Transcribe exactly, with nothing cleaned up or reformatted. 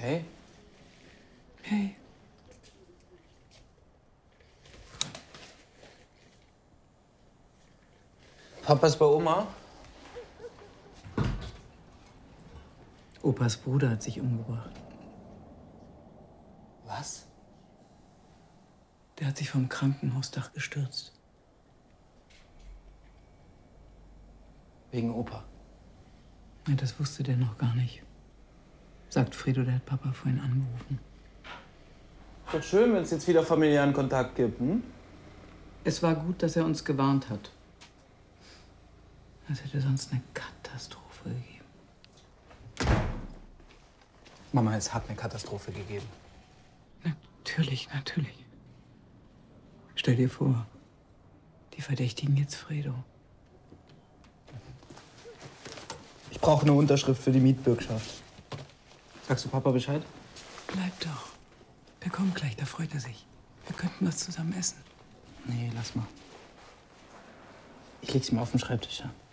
Hey. Hey. Papa ist bei Oma? Opas Bruder hat sich umgebracht. Was? Der hat sich vom Krankenhausdach gestürzt. Wegen Opa? Ja, das wusste der noch gar nicht. Sagt Fredo, der hat Papa vorhin angerufen. Ist doch schön, wenn es jetzt wieder familiären Kontakt gibt, hm? Es war gut, dass er uns gewarnt hat. Es hätte sonst eine Katastrophe gegeben. Mama, es hat eine Katastrophe gegeben. Natürlich, natürlich. Stell dir vor, die verdächtigen jetzt Fredo. Ich brauche eine Unterschrift für die Mietbürgschaft. Sagst du Papa Bescheid? Bleib doch. Der kommt gleich, da freut er sich. Wir könnten was zusammen essen. Nee, lass mal. Ich leg's mir auf den Schreibtisch, ja.